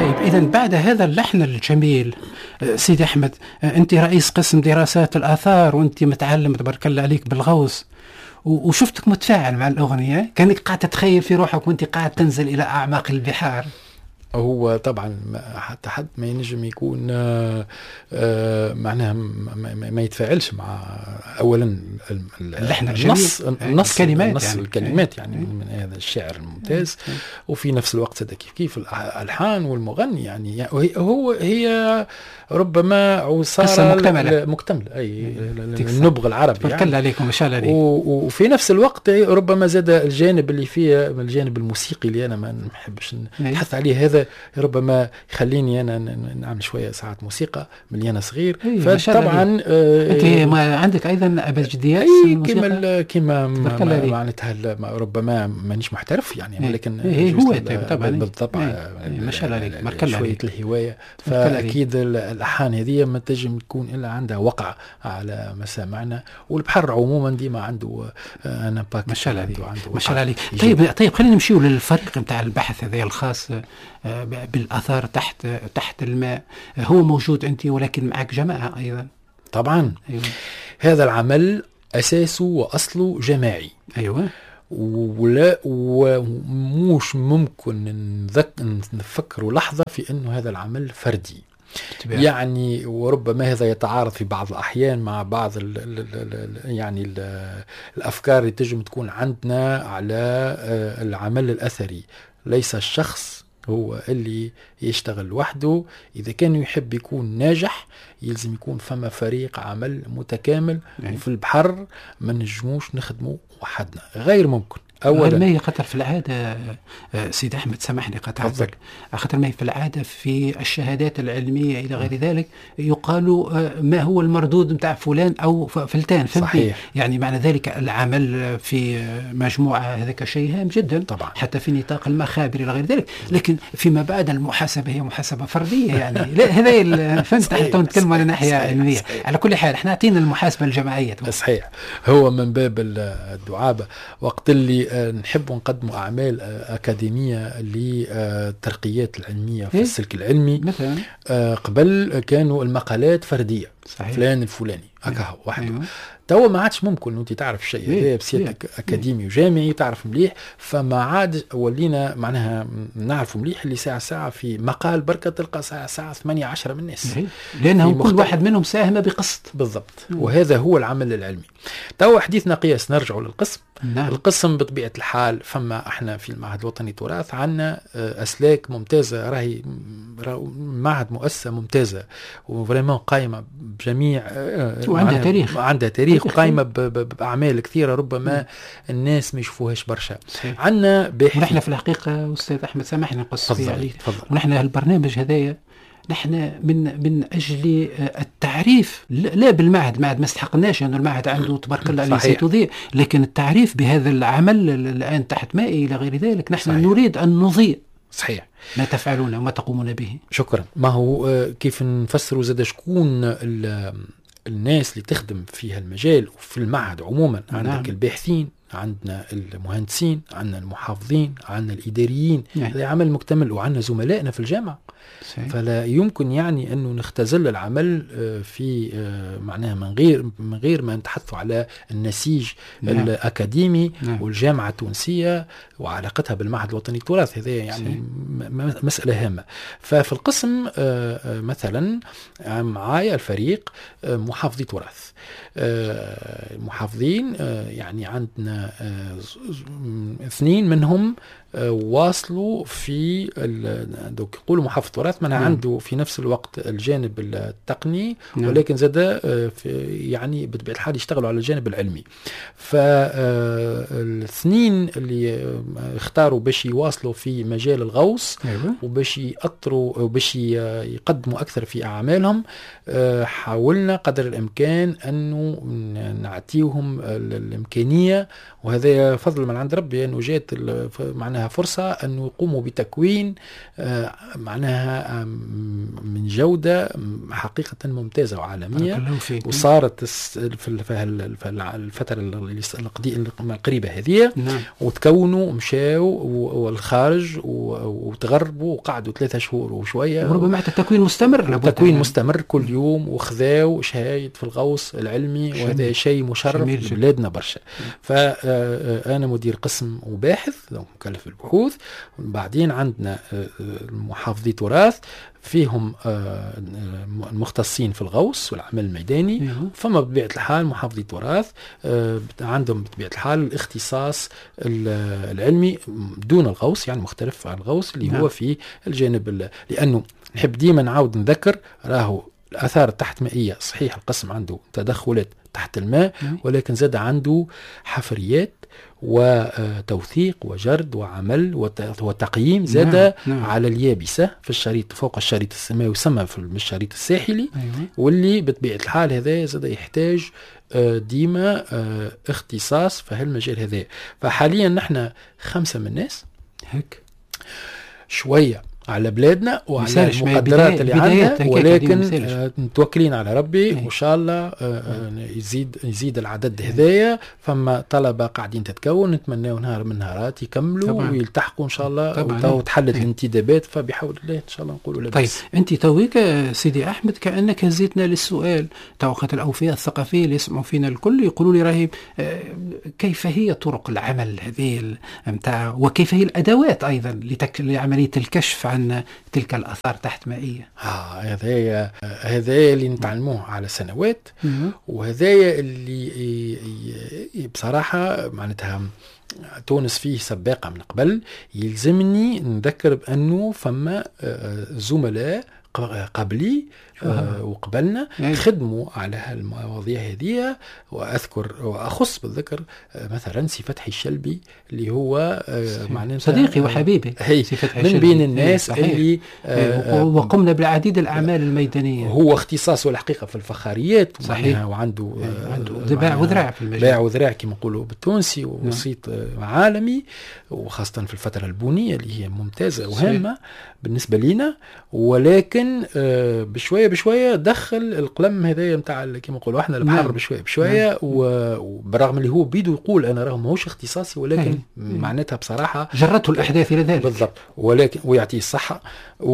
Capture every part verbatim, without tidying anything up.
طيب إذا بعد هذا اللحن الجميل سيدي أحمد، أنت رئيس قسم دراسات الآثار وأنت متعلم تبارك الله عليك بالغوص، وشفتك متفاعل مع الأغنية، كانك قاعد تتخيل في روحك وأنت قاعد تنزل إلى أعماق البحار. هو طبعا حتى حد ما ينجم يكون آه آه معناها ما يتفاعلش مع اولا اللحن النص النص الكلمات النص يعني, الكلمات يعني من هذا الشعر الممتاز، وفي نفس الوقت هذا كيف كيف الالحان والمغني يعني هو هي ربما عصارة مكتملة مكتملة أي النبغ العربي يعني. عليكم ما شاء الله عليك. وفي نفس الوقت ربما زاد الجانب اللي فيه الجانب الموسيقي اللي أنا ما نحبش نحث عليه، هذا ربما يخليني أنا نعمل شوية ساعات موسيقى من اللي أنا صغير. فطبعا آه أنت ما عندك أيضا أبجديات كما كما معناتها ربما مانيش محترف يعني، ولكن هو طبعا بالضبط ما شاء الله عليك شوية الهواية. فأكيد الألحان هذه ما تنجم تكون إلا عندها وقع على مسامعنا، والبحر عموما ديما عنده أنا باك ما شاء الله عليك ما شاء الله عليك. طيب طيب خلينا نمشيو للفرق نتاع البحث هذا الخاص بالآثار تحت تحت الماء. هو موجود أنت ولكن معك جماعة أيضا طبعا. أيوة. هذا العمل أساسه وأصله جماعي. أيوة. ولا ومش ممكن نفكر لحظة في أنه هذا العمل فردي يعني، وربما هذا يتعارض في بعض الأحيان مع بعض ال ال ال يعني ال الأفكار اللي تجم تكون عندنا على العمل الأثري. ليس الشخص هو اللي يشتغل وحده، إذا كان يحب يكون ناجح يلزم يكون فما فريق عمل متكامل. يعني. وفي البحر ما نجموش نخدمه وحدنا، غير ممكن. أولا ما هي خطر في العادة سيد أحمد سامحني قطعتك، خطر ما هي في العادة في الشهادات العلمية إلى غير ذلك يقال ما هو المردود متاع فلان أو فلتان. صحيح. يعني معنى ذلك العمل في مجموعة هذاك شيء هام جدا طبعا، حتى في نطاق المخابر إلى غير ذلك. لكن فيما بعد المحاسبة هي محاسبة فردية يعني هذا فهمت حتى نتكلم على ناحية علمية. على كل حال احنا عطينا المحاسبة الجماعية. صحيح. هو من باب الدعابة وقت اللي نحب نقدم أعمال أكاديمية للترقيات العلمية في السلك العلمي مثلا. قبل كانوا المقالات فردية. صحيح. فلان الفلاني هكا واحد. أيوة. توا ما عادش ممكن انت تعرف شيء هذا بسيادتك اكاديمي وجامعي تعرف مليح، فما عاد ولينا معناها نعرف مليح اللي ساعه ساعه في مقال بركه تلقى ساعه ساعه ثمانية عشرة من الناس، لانهم كل واحد منهم ساهم بقسط بالضبط. وهذا هو العمل العلمي. توا حديثنا قياس نرجع للقسم. نعم. القسم بطبيعه الحال فما احنا في المعهد الوطني للتراث عندنا اسلاك ممتازه، راهي معهد مؤسسه ممتازه وفريمون قائمه بجميع وعندها تاريخ عندها تاريخ وقائمه باعمال كثيره ربما م. الناس ما يشوفوهاش برشا. عندنا باحثين. ونحن في الحقيقه استاذ احمد سامحني نقص فيه عليك، ونحن البرنامج هذايا نحن من من اجل التعريف لا بالمعهد، معهد ما استحقناش انه المعهد عنده تبارك الله عليه سيتضيء، لكن التعريف بهذا العمل الان تحت مائي الى غير ذلك. نحن صحيح. نريد ان نضيء صحيح ما تفعلون وما تقومون به. شكرا. ما هو كيف نفسروا زاد شكون الناس اللي تخدم في هالمجال وفي المعهد عموما؟ عندك نعم. الباحثين، عندنا المهندسين، عندنا المحافظين، عندنا الإداريين. نعم. هذا عمل مكتمل، وعندنا زملائنا في الجامعة. صحيح. فلا يمكن يعني أنه نختزل العمل في معناها من غير من غير ما نتحدث على النسيج نعم. الأكاديمي نعم. والجامعة التونسية وعلاقتها بالمعهد الوطني للتراث. هذا يعني م- مسألة هامة. ففي القسم مثلا معايا الفريق محافظي تراث، المحافظين يعني عندنا اثنين منهم واصلوا في دوك يقولوا محافظ تراث، من عنده في نفس الوقت الجانب التقني نعم. ولكن زاد يعني بطبيعة الحال يشتغلوا على الجانب العلمي. فالاثنين اللي اختاروا باش يواصلوا في مجال الغوص أيوة. وباش يأطروا وباش يقدموا أكثر في أعمالهم، حاولنا قدر الإمكان أنه نعطيهم الإمكانية، وهذا فضل من عند ربي أنه جات معناها معناها فرصة أن يقوموا بتكوين معناها من جودة حقيقة ممتازة وعالمية، وصارت في الفترة القريبة هذه وتكونوا مشاو والخارج وتغربوا وقعدوا ثلاثة شهور وشوية، وربما حتى تكوين مستمر تكوين مستمر كل يوم، وخذاو شهايد في الغوص العلمي، وهذا شيء مشرف لبلادنا برشا. فأنا مدير قسم وباحث مكلف بالبحوث، وبعدين عندنا محافظي تراث فيهم المختصين في الغوص والعمل الميداني، فما بطبيعة الحال محافظي تراث عندهم بطبيعة الحال الاختصاص العلمي دون الغوص، يعني مختلف عن الغوص اللي هو في الجانب، لأنه نحب ديما نعاود نذكر راهو الآثار التحت مائية صحيح القسم عنده تدخلات تحت الماء، ولكن زاد عنده حفريات وتوثيق وجرد وعمل وتقييم زاد نعم. على اليابسة في الشريط فوق الشريط السماوي يسمى في الشريط الساحلي، أيوة. واللي بطبيعة الحال هذا زاد يحتاج ديما اختصاص في هالمجال هذا. فحاليا نحن خمسة من الناس هيك شوية على بلادنا وعلى المقدرات اللي عندنا، ولكن متوكلين على ربي وإن شاء الله يزيد يزيد العدد هذايا. فما طلبة قاعدين تتكون، نتمنى نهار من نهارات يكملوا طبعا. ويلتحقوا إن شاء الله وتحلت الانتدابات، فبحول الله إن شاء الله نقولوا طيب أنت تويك سيدي أحمد كأنك هزيتنا للسؤال توقت الأوفياء الثقافية اللي يسمعوا فينا الكل يقولوا لي راهي كيف هي طرق العمل هذه متاع، وكيف هي الأدوات أيضا لعملية الكشف عن تلك الآثار تحت مائية. آه هذا هذا اللي نتعلموه على سنوات، وهذا اللي بصراحة معناتها تونس فيه سباقة من قبل. يلزمني نذكر بأنه فما زملاء قبلي آه وقبلنا خدموا على هالمواضيع هذه، وأذكر وأخص بالذكر آه مثلا سي فتحي الشلبي اللي هو آه معناه صديقي وحبيبي هي من بين الناس اللي آه وقمنا بالعديد الأعمال الميدانية. هو اختصاصه الحقيقة في الفخاريات صحيح، وعنده آه عنده باع وذراع في المجال، باع وذراع كما نقولوا بالتونسي، ووسيط آه عالمي، وخاصة في الفترة البونية اللي هي ممتازة وهامة بالنسبة لنا. ولكن آه بشوية بشوية دخل القلم هذايا متاع كما نقولوا احنا البحر بشوية بشوية، وبرغم اللي هو بيدو يقول أنا راه ماهوش اختصاصي، ولكن معناتها بصراحة جرته الأحداث إلى ذلك بالضبط، ولكن ويعطيه الصحة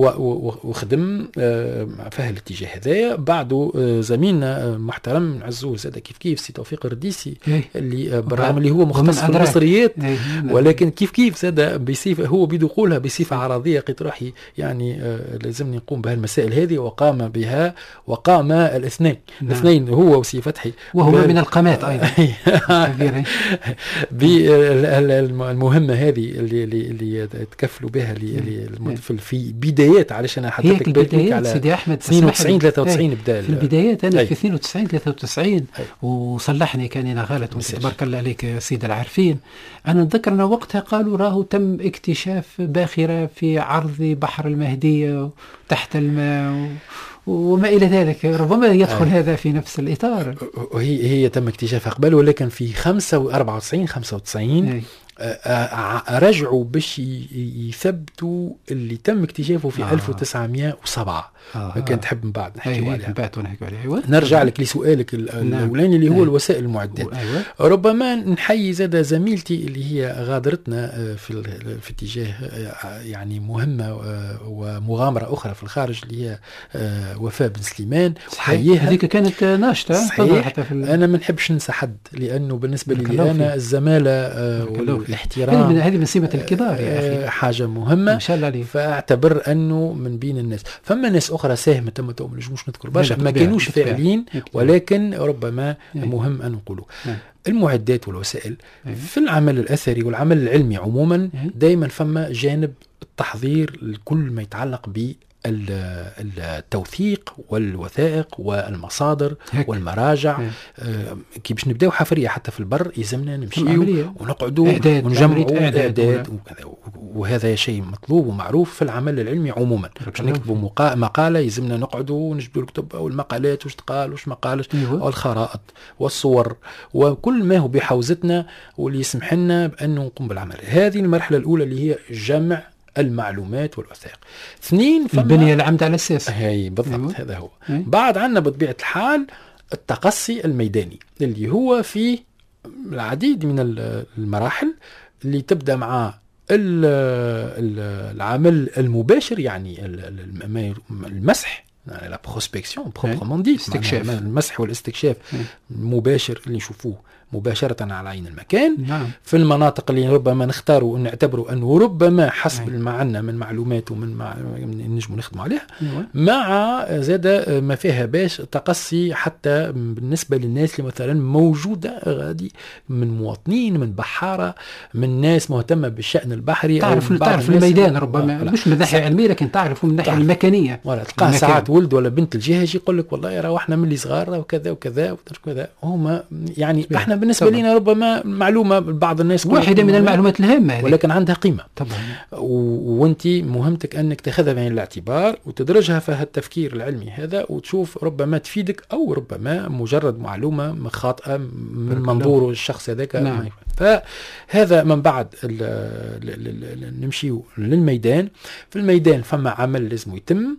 وخدم في هالاتجاه هذايا. بعده زميلنا محترم نعزوه زاد كيف كيف سي توفيق الرديسي اللي برغم اللي هو مختص في المصريات، ولكن كيف كيف زاد بصفة هو بيدو يقولها بصفة عرضية قلت روحي يعني لازمني نقوم بهالمسائل هذه، وقام بها وقام الاثنين نعم. الاثنين هو وسي فتحي وهو بال... من القامات ايضا بالمهمه هذه اللي اللي تكفلوا بها اللي في بدايات، علشان انا حطيت بالك على سيدي احمد اثنين وتسعين ثلاثة وتسعين بدا في البدايات انا أي. في اثنين وتسعين ثلاثة وتسعين وصلحني كان انا غلط تبارك الله عليك يا سيد العارفين. انا اتذكر ان وقتها قالوا راهو تم اكتشاف باخره في عرض بحر المهديه تحت الماء وما إلى ذلك، ربما يدخل آه. هذا في نفس الإطار. هي هي تم اكتشافها قبل، ولكن في خمسة وأربعة وتسعين خمسة وتسعين رجعوا باش يثبتوا اللي تم اكتشافه في آه. ألف وتسعمائة وسبعة. آه. كنت تحب من بعد نحكي عليها. بعد ونحكي عليها. نرجع لك لسؤالك الأولاني اللي هو الوسائل المعدات. أيوة. ربما نحيي زاد زميلتي اللي هي غادرتنا في في اتجاه يعني مهمة ومغامرة أخرى في الخارج اللي هي وفاء بن سليمان. حييها. هذيك كانت ناشطة. صحيح. حتى في أنا ما نحبش ننسى حد، لأنه بالنسبة لي أنا الزمالة والاحترام هذه من سمة الكبار يا أخي، حاجة مهمة ما شاء الله عليه. فأعتبر أنه من بين الناس فما ناس أخرى ساهمت تم تو نجموش نذكر برشا ما كانوش فاعلين، ولكن ربما مهم أن نقوله المعدات والوسائل في العمل الأثري والعمل العلمي عموما دائما فما جانب التحضير لكل ما يتعلق التوثيق والوثائق والمصادر هيك. والمراجع آه كي باش نبداو حفريه حتى في البر يلزمنا نمشيو ونقعدوا ونجمعوا اعداد وكذا، وهذا شيء مطلوب ومعروف في العمل العلمي عموما. باش نكتبوا مقاله يلزمنا نقعدوا ونجبدوا الكتب او المقالات واش تقال واش ما قالش والخرائط والصور وكل ما هو بحوزتنا واللي يسمح لنا بانه نقوم بالعمل. هذه المرحله الاولى اللي هي جمع المعلومات والوثائق. اثنين البنية العمد على الأساس. هي بالضبط هذا هو. هي. بعد عنا بطبيعة الحال التقصي الميداني اللي هو في العديد من المراحل اللي تبدأ مع العمل المباشر، يعني المسح، يعني لا بروسبكسيون بروبرمون دي، المسح والاستكشاف المباشر اللي نشوفوه مباشرة على عين المكان. نعم. في المناطق اللي ربما نختاروا ونعتبروا أنه ربما حسب ما عندنا من معلومات ومن مع... نجم نخدم عليها. أيوة. مع زاد ما فيها باش تقصي حتى بالنسبة للناس اللي مثلا موجودة غادي من مواطنين، من بحارة، من ناس مهتمة بالشأن البحري. تعرف تعرف الميدان ربما مش من ناحية علمية لكن تعرف من الناحية المكانية. ولا تلقى ساعات ولد ولا بنت الجهة يجي يقول لك والله روحنا من اللي صغار وكذا وكذا وكذا. هما يعني احنا بالنسبة طبعا. لنا ربما معلومة بعض الناس واحدة من المعلومات الهامة ولكن عندها قيمة طبعا، وانت مهمتك أنك تأخذها بعين الاعتبار وتدرجها في التفكير العلمي هذا وتشوف ربما تفيدك أو ربما مجرد معلومة خاطئة من منظور الشخص هذاك. نعم. فهذا من بعد نمشي للميدان. في الميدان فما عمل لازم يتم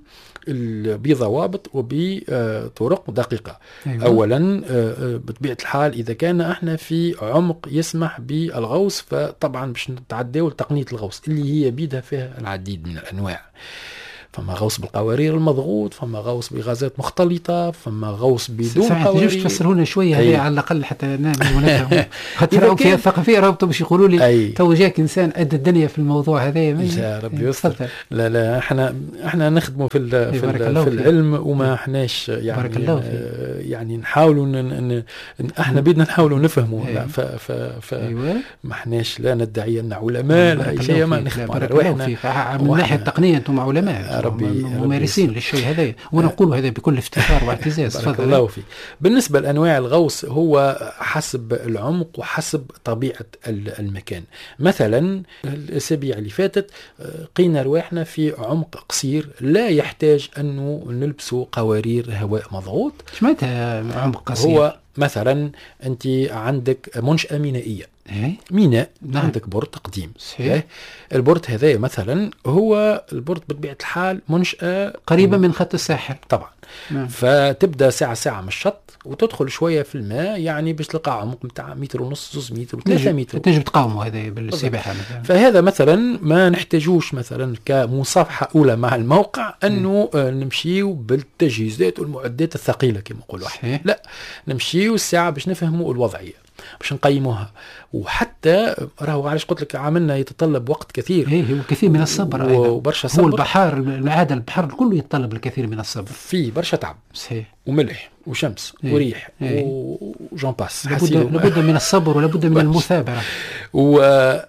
بضوابط وبطرق دقيقة. أيوة. أولا بطبيعة الحال إذا كان احنا في عمق يسمح بالغوص فطبعا باش نتعداو لتقنية الغوص اللي هي بيدها فيها العديد من الأنواع. فما غوص بالقوارير المضغوط، فما غوص بغازات مختلطة، فما غوص بدون قوارير. تجيش تفسرونا شوية هذه على الأقل حتى نعمل هناك خاطر فيها الثقافية رابطة باش يقولوا لي تو جاك إنسان أدى الدنيا في الموضوع هذا. يا ربي يستر. لا لا احنا احنا نخدموا في ال في, ال في العلم وما احناش يعني يعني نحاولوا ن احنا بدنا نحاولوا نفهموا. لا ف ف ف ما احناش لا ندعي أن علماء لا أي شيء، ما نخدموا على روحنا من ناحية التقنية. أنتم علماء ربي ممارسين للشيء هذا ونقول هذا بكل افتخار واعتزاز. بارك الله فيك. بالنسبة لأنواع الغوص هو حسب العمق وحسب طبيعة المكان. مثلا الأسابيع اللي فاتت قينا رواحنا في عمق قصير لا يحتاج أنه نلبسوا قوارير هواء مضغوط. ايش معناتها عمق قصير؟ هو مثلا أنت عندك منشأة مينائية، ميناء. نعم. عندك بورت قديم. صحيح. البورت هذا مثلا هو البورت بطبيعة الحال منشأة قريبة من خط الساحل طبعا. نعم. فتبدأ ساعة ساعة من الشط وتدخل شوية في الماء يعني باش تلقى عمق متاع متر ونص زوز متر وثلاثة متر تنجم تقاوموا هذا بالسباحة مثلا. فهذا مثلا ما نحتاجوش مثلا كمصافحة أولى مع الموقع أنه نمشيو بالتجهيزات والمعدات الثقيلة كما نقولوا. لا نمشيو الساعة باش نفهموا الوضعية باش نقيموها. وحتى راهو علاش قلت لك عملنا يتطلب وقت كثير. ايه هو كثير من الصبر ايضا وبرشا صبر. هو البحار العاده البحر كله يتطلب الكثير من الصبر، في برشا تعب. صحيح. وملح وشمس إيه. وريح إيه. وجون باس. لابد, لابد من الصبر ولابد من المثابره. و...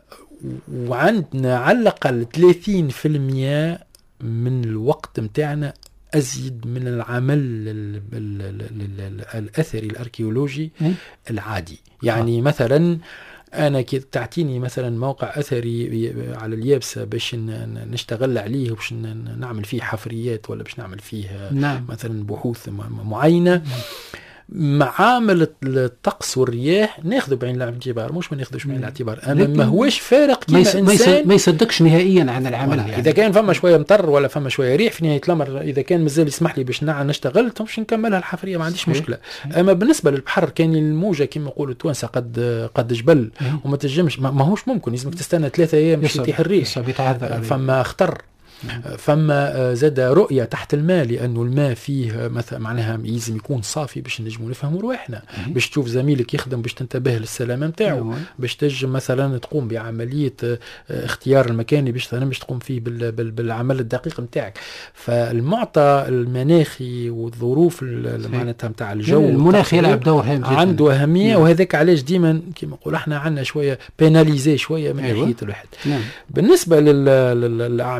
وعندنا على الاقل ثلاثين بالمئة من الوقت متاعنا أزيد من العمل الأثري الأركيولوجي العادي. يعني آه. مثلا أنا كي تعطيني مثلا موقع أثري على اليابسة باش نشتغل عليه وباش نعمل فيه حفريات ولا باش نعمل فيه نعم. مثلا بحوث معينة نعم. معامل الطقس والرياح ناخذ بعين الاعتبار، مش ما ناخذوش بعين الاعتبار. اما ما هوش فارق كيما ما انسان ما يصدقش نهائيا عن العمل. يعني. اذا كان فما شويه مطر ولا فما شويه ريح في نهايه الامر اذا كان مازال يسمح لي باش نشتغل باش نكملها الحفريه ما عنديش مشكله. اما بالنسبه للبحر كان الموجه كما يقولوا التوانسه قد قد جبل وما تنجمش ما هوش ممكن لازمك تستنى ثلاثة ايام باش يطيح الريح. فما خطر. فما زاد رؤية تحت الماء لأنه الماء فيه مثلا معناها لازم يكون صافي باش نجموا نفهموا رواحنا، باش تشوف زميلك يخدم باش تنتبه للسلامة متاعه، باش تجم مثلا تقوم بعملية اختيار المكان باش باش تقوم فيه بالعمل الدقيق متاعك. فالمعطى المناخي والظروف معناتها متاع الجو المناخ يلعب دور هام جدا، عنده أهمية. وهذاك علاش ديما كما نقول احنا عندنا شوية بيناليزي شوية من ناحية الواحد. بالنسبة للأعماق الكبيرة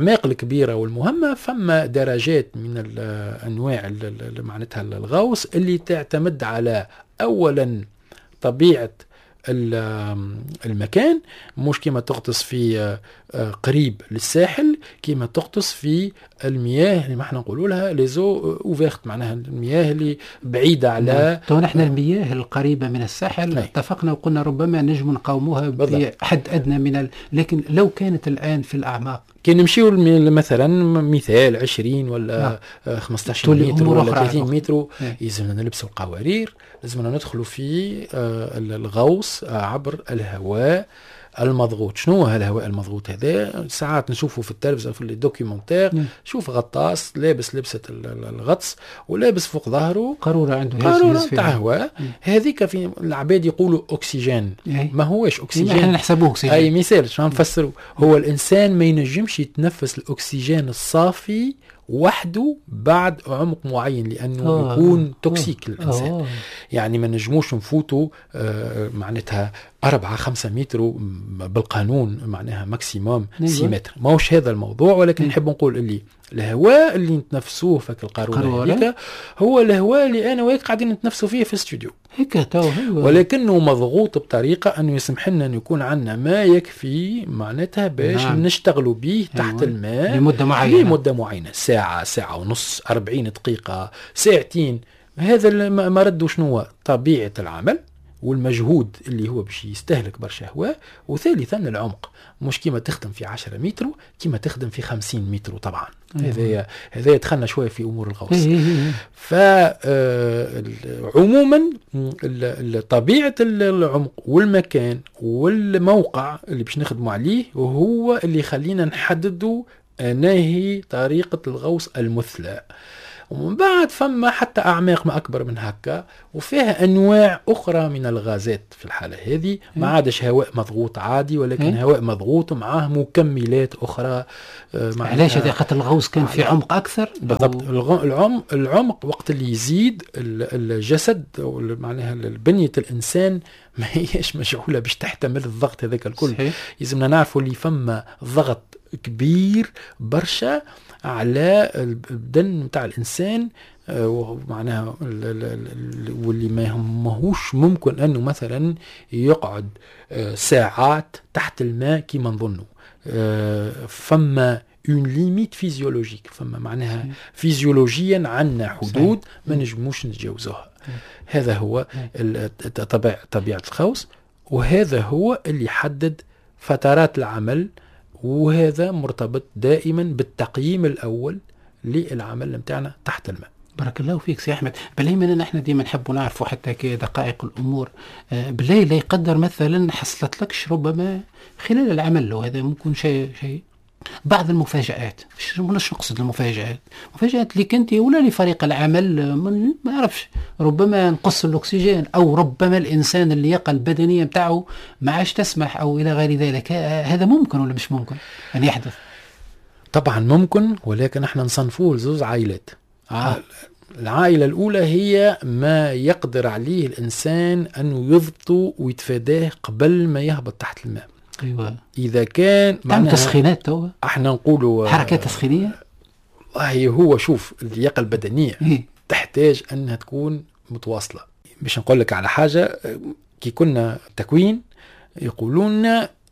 الكبيرة والمهمة فما درجات من أنواع معناتها الغوص اللي تعتمد على أولا طبيعة المكان، مش كما تغطس في قريب للساحل، كما تغطس في المياه اللي ما احنا نقولوا لها ليزو اوفيرت، معناها المياه اللي بعيدة على تو نحن المياه القريبة من الساحل هي. اتفقنا وقلنا ربما نجم نقاوموها بحد أدنى من ال... لكن لو كانت الآن في الأعماق كي نمشيو مثلا مثال عشرين ولا آه. خمسة عشر متر ولا ثلاثين متر يلزمنا نلبسوا القوارير، لازمنا ندخلوا في آه الغوص آه عبر الهواء المضغوط. شنو هو الهواء المضغوط هذا؟ ساعات نشوفه في التلفزيون في الدوكيومنتير، شوف غطاس لابس لبسة الغطس ولابس فوق ظهره قارورة عنده قارورة تاع هواء، هذيك في العباد يقولوا أكسجين، ما هوش أكسجين، احنا نحسبوه أكسجين. أي مثال شو نفسره؟ هو الإنسان ما ينجمش يتنفس الأكسجين الصافي وحده بعد عمق معين لأنه آه يكون توكسيك آه للإنسان. آه يعني ما نجموش نفوتوا آه معناتها أربعة خمسة متر بالقانون، معناها ماكسيموم ستة متر، ما هوش هذا الموضوع، ولكن نحب نقول اللي الهواء اللي نتنفسوه فك القارورة هذيك هو الهواء اللي أنا وياك قاعدين نتنفسوا فيه في الاستوديو هيك تو، ولكنه مضغوط بطريقة أنه يسمح لنا أن يكون عندنا ما يكفي معناتها باش نعم. نشتغلوا به تحت أيوة. الماء لمدة معينة لمدة معينة، ساعة ساعة ونص أربعين دقيقة ساعتين. هذا ما ردوا شنو طبيعة العمل والمجهود اللي هو باش يستهلك برشا هواء، وثالثا العمق، مش كيما تخدم في عشرة متر كيما تخدم في خمسين متر طبعا. هذا هذا يدخلنا شويه في امور الغوص. فعموما طبيعه العمق والمكان والموقع اللي باش نخدموا عليه وهو اللي يخلينا نحددوا ناهي طريقه الغوص المثلى. ومن بعد فما حتى أعماق ما أكبر من هكا وفيها أنواع أخرى من الغازات. في الحالة هذه ما عادش هواء مضغوط عادي، ولكن هواء مضغوط معاه مكملات أخرى. علاش هذا خاطر الغوص كان في عمق أكثر؟ بالضبط. العمق العمق وقت اللي يزيد الجسد معناها بنية الإنسان ما هيش مشغولة باش تحتمل الضغط هذاك الكل. لازمنا نعرفوا اللي فما ضغط كبير برشا على البدن متاع الإنسان، ومعناها واللي ما هوش ممكن أنه مثلا يقعد ساعات تحت الماء كما نظنه. فما اون ليميت فيزيولوجيك، فما معناها فيزيولوجيا عنا حدود ما نجموش نتجاوزوها. هذا هو طبيعة الغوص، وهذا هو اللي يحدد فترات العمل، وهذا مرتبط دائما بالتقييم الأول للعمل متاعنا تحت الماء. بارك الله فيك سي أحمد. بالله نحن ديما نحب نعرفوا حتى كدقائق الأمور. بالله لا يقدر مثلا حصلت لكش ربما خلال العمل، وهذا ممكن شيء شيء بعض المفاجآت. مش نقصد المفاجآت، مفاجآت اللي كنت ولا لفريق العمل ما يعرفش، ربما نقص الأكسجين، أو ربما الإنسان اللياقة البدنية متاعه ما عادش تسمح، أو إلى غير ذلك. هذا ممكن ولا مش ممكن أن يحدث؟ طبعا ممكن، ولكن احنا نصنفوه لزوز عائلات. آه. العائلة الأولى هي ما يقدر عليه الإنسان أنه يضبطه ويتفاداه قبل ما يهبط تحت الماء. أيوة. إذا كان معناها تسخينات تو احنا نقولوا حركات تسخينية. والله هو شوف اللياقة البدنية إيه؟ تحتاج أنها تكون متواصلة. باش نقول لك على حاجة، كي كنا تكوين يقولون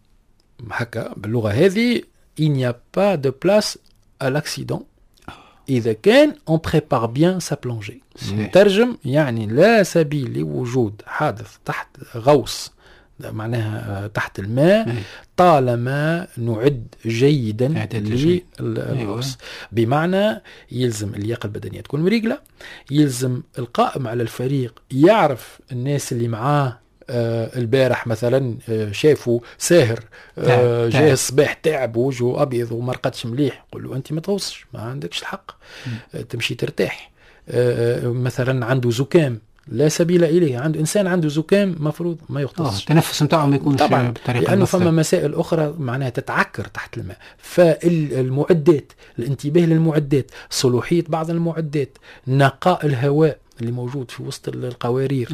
هكا باللغة هذه il n'y a pas de place à l'accident إذا كان on prépare bien sa plongée. نترجم يعني لا سبيل لوجود حادث تحت غوص معناها تحت الماء طالما نعد جيدا للغوص. بمعنى يلزم اللياقة البدنية تكون مريقلة، يلزم القائم على الفريق يعرف الناس اللي معاه. آه البارح مثلا آه شافوا ساهر آه جاء الصباح تعب وجهه أبيض وما رقدش مليح، قل له أنت ما تغوصش، ما عندكش الحق، آه تمشي ترتاح. آه مثلا عنده زكام لا سبيل إليه، عنده إنسان عنده زكام مفروض ما يغطسش، التنفس متاعه ما يكونش طبعا بطريقة، لأنه فما مسائل أخرى معناها تتعكر تحت الماء. فالمعدات، الانتباه للمعدات، صلوحية بعض المعدات، نقاء الهواء اللي موجود في وسط القوارير،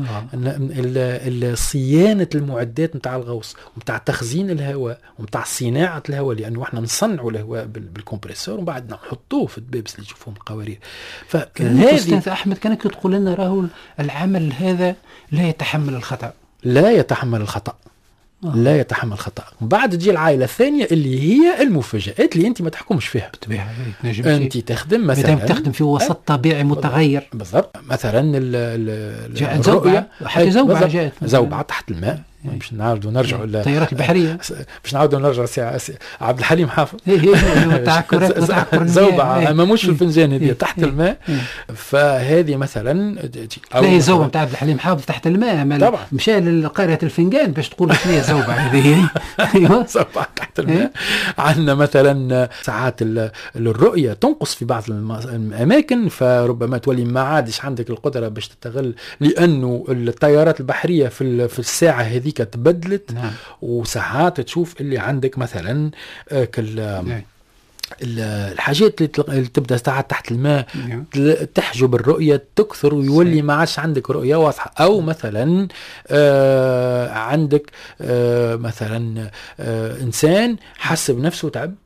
آه. صيانة المعدات متاع الغوص ومتاع تخزين الهواء ومتاع صناعة الهواء، لأنه احنا نصنعوا الهواء بالكمبريسور ومن بعد نحطوه في الدبابس اللي تشوفوهم القوارير. فهذه أستاذ أحمد كانك تقول لنا راهو العمل هذا لا يتحمل الخطأ، لا يتحمل الخطأ آه. لا يتحمل خطأ. بعد تجي العائلة الثانية اللي هي المفاجآت اللي أنت ما تحكمش فيها بطبيعة. أنت تخدم مثلا تخدم في وسط طبيعي متغير بالضبط. مثلا جاءت زوبعة حتى زوبعة جاءت زوبعة تحت الماء باش نعاودوا نرجعوا الطيارات البحرية باش نعاودوا نرجع سي عبد الحليم حافظ تعكرات زوبعة ما موش في الفنجان هذه تحت الماء. فهذه مثلا لا هي زوبعة نتاع عبد الحليم حافظ تحت الماء طبعا مشى لقارة الفنجان باش تقول شنو هي زوبعة هذه. ايوه زوبعة تحت الماء. عندنا مثلا ساعات الرؤية تنقص في بعض الأماكن، فربما تولي ما عادش عندك القدرة باش تستغل، لأنه الطيارات البحرية في في الساعة هذه تبدلت. نعم. وساعات تشوف اللي عندك مثلا كل نعم. الحاجات اللي تبدا ساعات تحت الماء نعم. تحجب الرؤيه تكثر ويولي ما عادش عندك رؤيه واضحه. او مثلا آه عندك آه مثلا آه انسان حس بنفسه تعب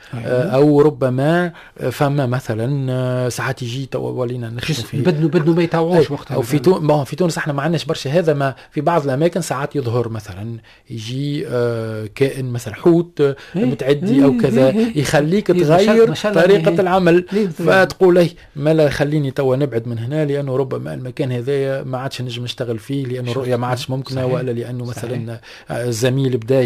او ربما فما مثلا ساعات يجي ولينا نخشوا في بدنه بدنه ما يتوعوش وقتها. او في تونس ما في تونس احنا ما عندناش برشا هذا، ما في بعض الاماكن ساعات يظهر مثلا يجي كائن مثلا حوت متعدي او كذا يخليك تغير طريقه العمل، فتقول ايه ما لا خليني توا نبعد من هنا لانه ربما المكان هذايا ما عادش نجم نشتغل فيه لانه الرؤيه ما عادش ممكنه، ولا لانه مثلا الزميل بدا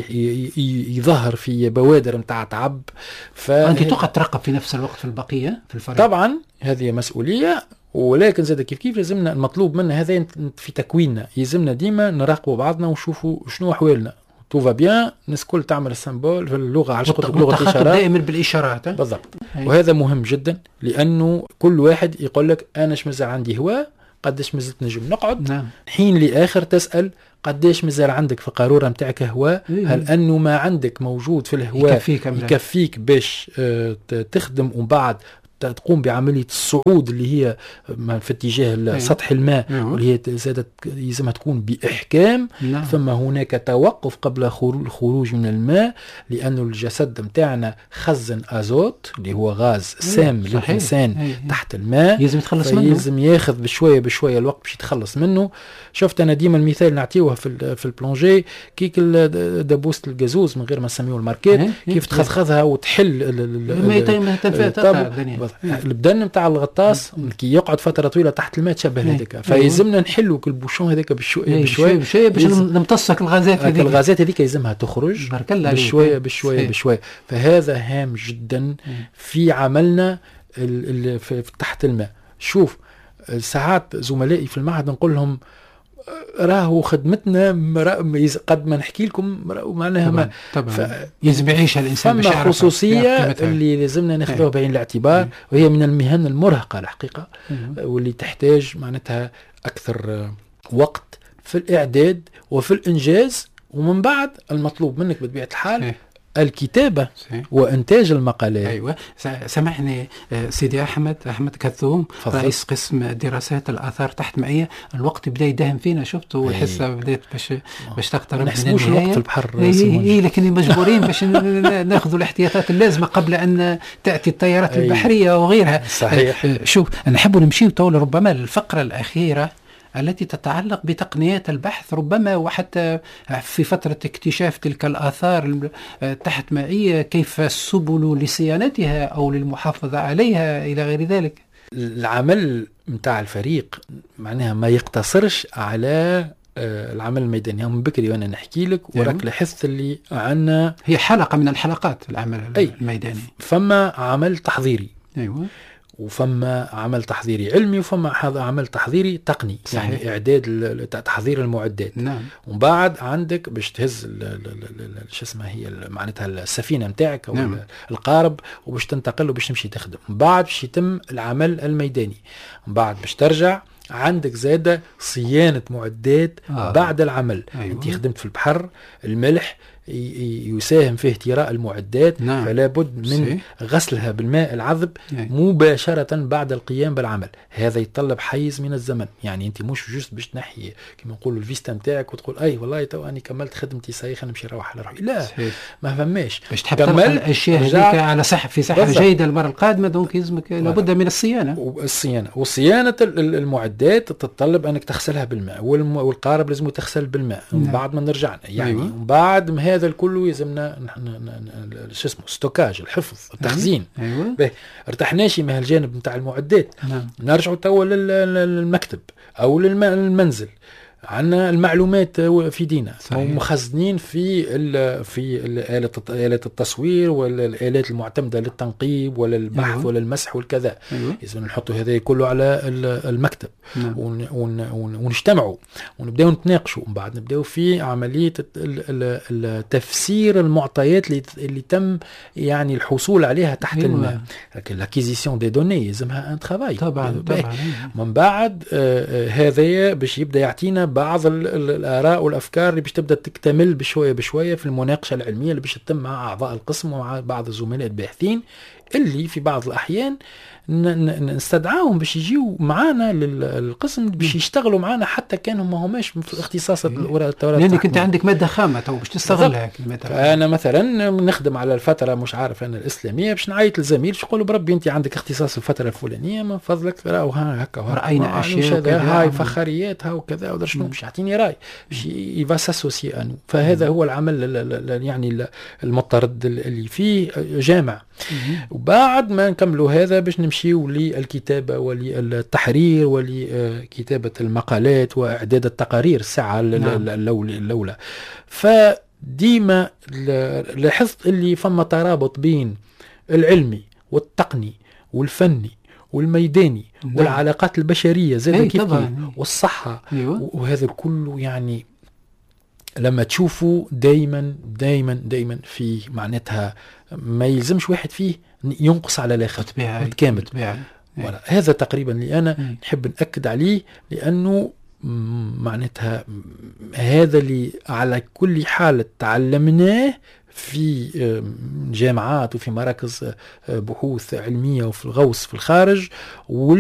يظهر في بوادر نتاع تعب. فأنت تقعد ترقب في نفس الوقت في البقية في الفريق. طبعا هذه مسؤولية، ولكن زاد كيف كيف لازمنا المطلوب منا هذا في تكويننا، يلزمنا ديما نراقبوا بعضنا ونشوفوا شنو أحوالنا. توفا بيان الناس كل تعمل السمبول في اللغة على شكل لغة الإشارات دائما بالإشارات بالضبط. وهذا مهم جدا لأنه كل واحد يقول لك أنا مازال عندي هواء، قداش مازلت نجم نقعد. نعم. حين لآخر تسأل قداش مازال عندك في قارورة متاعك هواء. إيه. هل أنه ما عندك موجود في الهواء يكفيك, يكفيك باش تخدم ومن بعد تقوم بعملية الصعود اللي هي في اتجاه سطح الماء. أيوة. واللي هي زادت يلزمها تكون بإحكام. نعم. ثم هناك توقف قبل الخروج من الماء، لأنه الجسد متاعنا خزن أزوت اللي هو غاز سام للإنسان. أيوة. تحت الماء يلزم يتخلص منه، يلزم ياخذ بشوية بشوية الوقت باش يتخلص منه. شفت أنا ديما المثال نعطيوه في في البلونجي كيك دبوسة الجازوز من غير ما نسميه الماركات. أيوة. كيف تخذخذها وتحل ما تنفع البدن نتاع الغطاس كي يقعد فتره طويله تحت الماء تشبه هذيك. فيلزمنا نحلوا كل بوشون هذاك بشويه بشويه بشويه باش نمتصك الغازات هذيك. الغازات هذيك يلزمها تخرج بشويه بشويه بشويه. فهذا هام جدا في عملنا في تحت الماء. شوف ساعات زملائي في المعهد نقول لهم راهو خدمتنا قد ما نحكي لكم معناها ما يلزم يعيش الانسان فما خصوصيه اللي لازمنا ناخذوها بعين الاعتبار. وهي من المهن المرهقه الحقيقه واللي تحتاج معناتها اكثر وقت في الاعداد وفي الانجاز، ومن بعد المطلوب منك بطبيعه الحال الكتابة وإنتاج المقالات. أيوة. سمعني سيدي أحمد أحمد كثوم فضل. رئيس قسم دراسات الآثار تحت مائية. الوقت بدأ يدهم فينا شفته والحصة بدأت باش باش تقترب من النهاية. الوقت في البحر إيه إيه لكن مجبورين باش ناخذ الاحتياطات اللازمة قبل أن تأتي الطيارات البحرية وغيرها. صحيح. شوف نحب نمشي طول ربما للفقرة الأخيرة التي تتعلق بتقنيات البحث ربما، وحتى في فترة اكتشاف تلك الآثار تحت مائية كيف السبل لصيانتها أو للمحافظة عليها إلى غير ذلك. العمل متاع الفريق معناها ما يقتصرش على العمل الميداني. من بكري وانا نحكي لك وراك لاحظت اللي عنا هي حلقة من الحلقات العمل أي. الميداني. فما عمل تحضيري أيوة. وفما عمل تحضيري علمي وفما عمل تحضيري تقني. صحيح. يعني إعداد تحضير المعدات. نعم. ومن بعد عندك باش تهز شو اسمها هي معناتها السفينة متاعك أو نعم. القارب وباش تنتقل وباش تمشي تخدم. من بعد باش يتم العمل الميداني. من بعد باش ترجع عندك زادة صيانة معدات. آه. بعد العمل. أيوة. انت خدمت في البحر الملح يساهم في اهتراء المعدات. نعم. فلا بد من سي. غسلها بالماء العذب يعني. مباشرة بعد القيام بالعمل. هذا يتطلب حيز من الزمن، يعني انت مش جست باش تنحي كما نقولوا الفيستا نتاعك وتقول اي والله تو اني كملت خدمتي صحيح انا نمشي نروح على روحي. لا سي. ما فهماش باش تحب تلقى الاشياء هذيك على صح في صحه جيده المره القادمه، دونك يلزمك لابد من الصيانه. والصيانه وصيانه المعدات تتطلب انك تغسلها بالماء، والقارب لازم تغسل بالماء من بعد ما نرجعنا يعني. أيوة. بعد ما هذا الكل يلزمنا شو اسمه ستوكاج، الحفظ، التخزين. أيوة. به ارتحناش من الجانب نتاع المعدات. نعم. نرجعوا توا للمكتب او للمنزل، عندنا المعلومات في دينا ومخزنين في في آلة التصوير والآلات المعتمدة للتنقيب ولا البحث. أيوة. ولا المسح والكذا. أيوة. إذا نحطوا هذا كله على المكتب. نعم. ون ون ونجتمعوا ونبدأوا نتناقشوا، ومن بعد نبدأوا في عملية التفسير المعطيات اللي تم يعني الحصول عليها تحت. أيوة. الماء. لكن لاكيزيسيون دي دوني يلزمها ان ترافاي. طبعا طبعا. من بعد آه هذا باش يبدأ يعطينا بعض الآراء والأفكار اللي باش تبدأ تكتمل بشوية بشوية في المناقشة العلمية اللي باش تتم مع أعضاء القسم ومع بعض الزملاء الباحثين اللي في بعض الأحيان نستدعاهم باش يجيوا معانا للقسم باش يشتغلوا معانا حتى كانوا ما هماش في اختصاص التورات. لأنك أنت عندك مادة خامة تو باش تستغلها. أنا مثلا نخدم على الفترة مش عارف أنا الإسلامية، باش نعيط للزميل باش نقول له بربي أنت عندك اختصاص الفترة الفلانية من فضلك راهو هكا رأينا أشياء هاي فخاريات ها وكذا ودر شنو باش يعطيني رأي باش يفاساسوسي أنو. فهذا هو العمل يعني المضطرد اللي فيه جامع. وبعد ما نكملوا هذا باش نمشيوا للكتابة وللتحرير ولكتابة المقالات وإعداد التقارير الساعة الأولى. فديما لاحظت اللي فما ترابط بين العلمي والتقني والفني والميداني. نعم. والعلاقات البشرية زي كيف والصحة. أيوة. وهذا كله يعني لما تشوفوا دايما دايما دايما في معناتها ما يلزمش واحد فيه ينقص على الاخر متكامل. ولا هذا تقريبا اللي انا م. نحب نأكد عليه، لانه معناتها هذا اللي على كل حال تعلمناه في جامعات وفي مراكز بحوث علمية وفي الغوص في الخارج.